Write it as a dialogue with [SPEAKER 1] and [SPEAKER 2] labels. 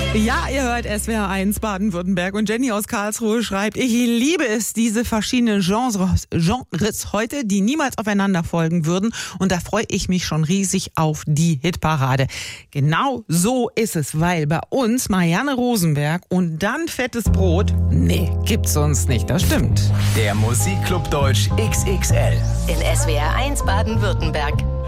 [SPEAKER 1] Ja, ihr hört SWR 1 Baden-Württemberg und Jenny aus Karlsruhe schreibt, ich liebe es, diese verschiedenen Genres heute, die niemals aufeinander folgen würden, und da freue ich mich schon riesig auf die Hitparade. Genau so ist es, weil bei uns Marianne Rosenberg und dann fettes Brot, nee, gibt's sonst nicht, das stimmt.
[SPEAKER 2] Der Musikclub Deutsch XXL
[SPEAKER 3] in SWR 1 Baden-Württemberg.